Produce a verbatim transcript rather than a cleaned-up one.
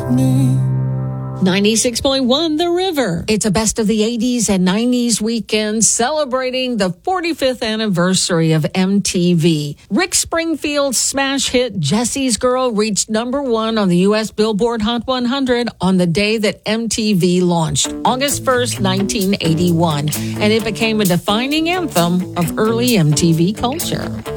me. ninety-six point one The River. It's a best of the eighties and nineties weekend celebrating the forty-fifth anniversary of M T V. Rick Springfield's smash hit Jesse's Girl reached number one on the U S Billboard Hot one hundred on the day that M T V launched, August first, nineteen eighty-one, and it became a defining anthem of early M T V culture.